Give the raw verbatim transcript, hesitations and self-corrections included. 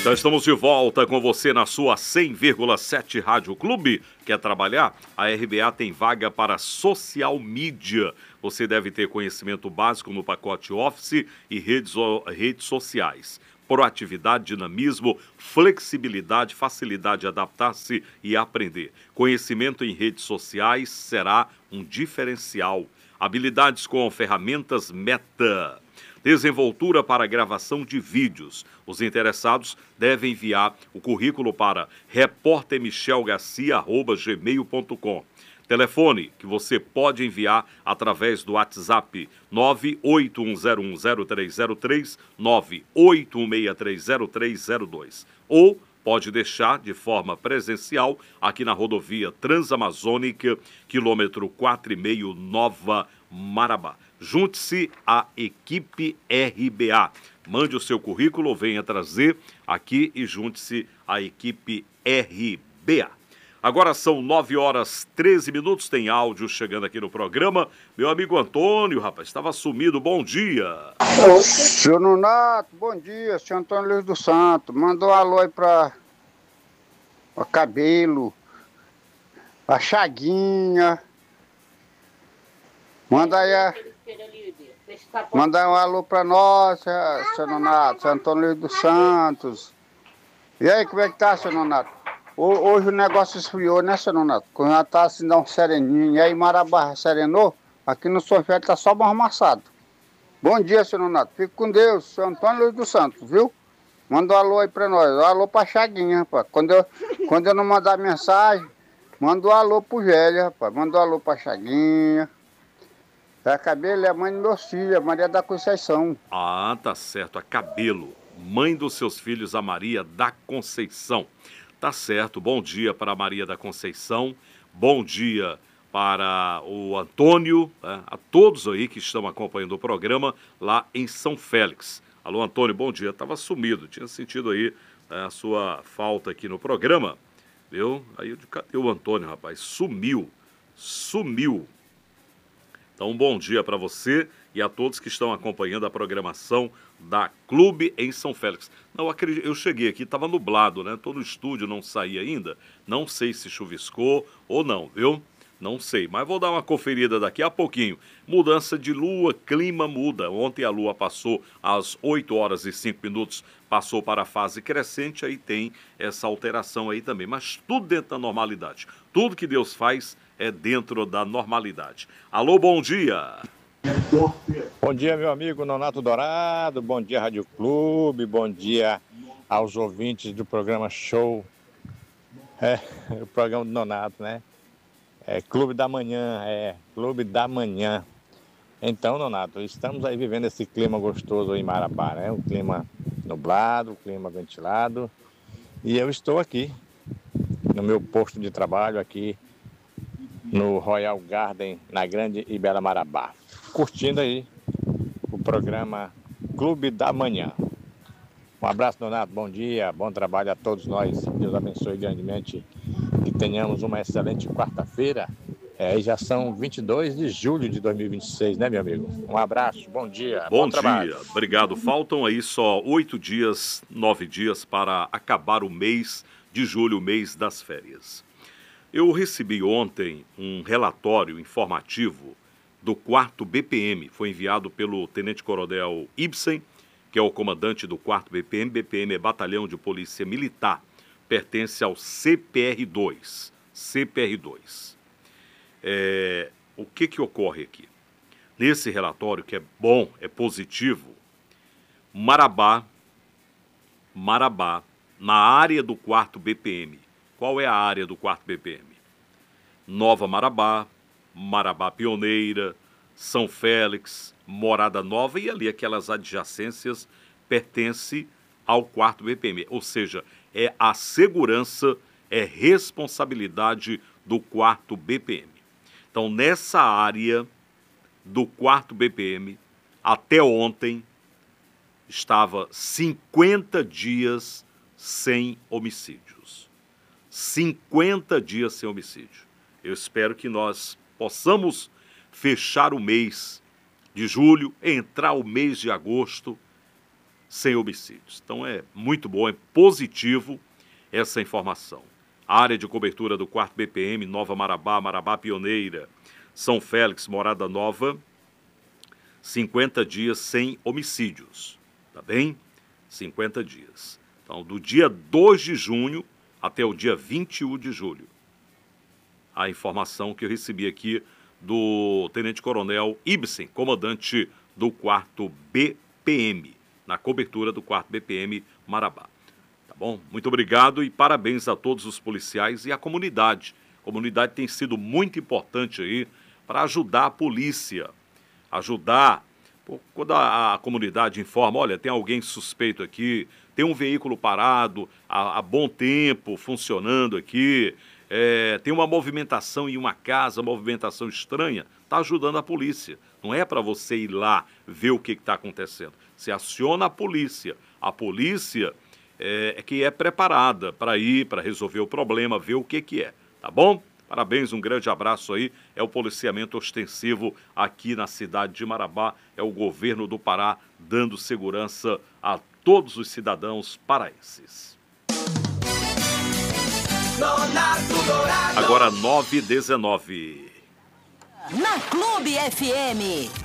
Já estamos de volta com você na sua cem vírgula sete Rádio Clube. Quer trabalhar? A R B A tem vaga para social media. Você deve ter conhecimento básico no pacote Office e redes, redes sociais. Proatividade, dinamismo, flexibilidade, facilidade de adaptar-se e aprender. Conhecimento em redes sociais será um diferencial. Habilidades com ferramentas Meta. Desenvoltura para gravação de vídeos. Os interessados devem enviar o currículo para repórter michel garcia arroba gmail ponto com. Telefone que você pode enviar através do WhatsApp nove oito um zero um zero três zero três, nove oito um seis três zero três zero dois. Ou pode deixar de forma presencial aqui na rodovia Transamazônica, quilômetro quatro e meio, Nova Marabá. Junte-se à equipe R B A. Mande o seu currículo, venha trazer aqui e junte-se à equipe R B A. Agora são nove horas e treze minutos, tem áudio chegando aqui no programa. Meu amigo Antônio, rapaz, estava sumido, bom dia. Senhor Nonato, bom dia, senhor Antônio Luiz do Santo. Mandou um alô aí para o Cabelo, a Chaguinha. Manda aí a... Manda um alô para nós, senhor Nonato, senhor Antônio Luiz dos Santos. E aí, como é que tá, senhor Nonato? Hoje o negócio esfriou, né, senhor Nonato? Quando já tá assim, dá um sereninho. E aí, Marabá serenou? Aqui no Sofia tá só mais amassado. Bom dia, senhor Nonato. Fique com Deus, senhor Antônio Luiz dos Santos, viu? Manda um alô aí pra nós. Um alô pra Chaguinha, rapaz. Quando eu, quando eu não mandar mensagem, manda um alô pro Gélia, rapaz. Manda um alô pra Chaguinha. A Cabelo é a mãe dos meus filhos, a Maria da Conceição. Ah, tá certo. A Cabelo, mãe dos seus filhos, a Maria da Conceição. Tá certo. Bom dia para a Maria da Conceição. Bom dia para o Antônio, né? A todos aí que estão acompanhando o programa lá em São Félix. Alô, Antônio, bom dia. Estava sumido, tinha sentido aí, né, a sua falta aqui no programa, viu? Aí eu digo, cadê o Antônio, rapaz? Sumiu, sumiu. Então, um bom dia para você e a todos que estão acompanhando a programação da Clube em São Félix. Não, acredito, eu cheguei aqui, estava nublado, né? Tô no estúdio, não saí ainda. Não sei se chuviscou ou não, viu? Não sei, mas vou dar uma conferida daqui a pouquinho. Mudança de lua, clima muda. Ontem a lua passou às oito horas e cinco minutos, passou para a fase crescente, aí tem essa alteração aí também. Mas tudo dentro da normalidade. Tudo que Deus faz é dentro da normalidade. Alô, bom dia. Bom dia, meu amigo Nonato Dourado. Bom dia, Rádio Clube. Bom dia aos ouvintes do programa Show. É, o programa do Nonato, né? É Clube da Manhã, é Clube da Manhã. Então, Nonato, estamos aí vivendo esse clima gostoso em Marabá, né? Um clima nublado, um clima ventilado. E eu estou aqui, no meu posto de trabalho, aqui no Royal Garden, na Grande Ibera Marabá. Curtindo aí o programa Clube da Manhã. Um abraço, Nonato, bom dia, bom trabalho a todos nós. Deus abençoe grandemente. Que tenhamos uma excelente quarta-feira. É, já são vinte e dois de julho de dois mil e vinte e seis, né, meu amigo? Um abraço, bom dia, bom, bom trabalho. dia, obrigado. Faltam aí só oito dias, nove dias para acabar o mês de julho, o mês das férias. Eu recebi ontem um relatório informativo do quarto B P M. Foi enviado pelo tenente-coronel Ibsen, que é o comandante do quarto B P M. B P M é Batalhão de Polícia Militar. Pertence ao C P R dois. C P R dois. É, o que que ocorre aqui? Nesse relatório, que é bom, é positivo, Marabá, Marabá, na área do quarto B P M. Qual é a área do quarto B P M? Nova Marabá, Marabá Pioneira, São Félix, Morada Nova e ali aquelas adjacências pertence ao quarto B P M. Ou seja, é a segurança, é responsabilidade do quarto B P M. Então, nessa área do quarto B P M, até ontem, estava cinquenta dias sem homicídios. cinquenta dias sem homicídio. Eu espero que nós possamos fechar o mês de julho, entrar o mês de agosto sem homicídios. Então é muito bom, é positivo essa informação. A área de cobertura do quarto B P M, Nova Marabá, Marabá Pioneira, São Félix, Morada Nova, cinquenta dias sem homicídios, tá bem? cinquenta dias. Então, do dia dois de junho até o dia vinte e um de julho. A informação que eu recebi aqui do Tenente-Coronel Ibsen, comandante do quarto B P M, na cobertura do quarto B P M Marabá. Tá bom? Muito obrigado e parabéns a todos os policiais e a comunidade. A comunidade tem sido muito importante aí para ajudar a polícia, ajudar. Quando a, a comunidade informa, olha, tem alguém suspeito aqui, tem um veículo parado há, há bom tempo funcionando aqui, é, tem uma movimentação em uma casa, movimentação estranha, está ajudando a polícia. Não é para você ir lá ver o que está acontecendo. Você aciona a polícia. A polícia é, é que é preparada para ir, para resolver o problema, ver o que, que é. Tá bom? Parabéns, um grande abraço aí. É o policiamento ostensivo aqui na cidade de Marabá. É o governo do Pará dando segurança a todos os cidadãos paraenses. Agora nove e dezenove. Na Clube F M.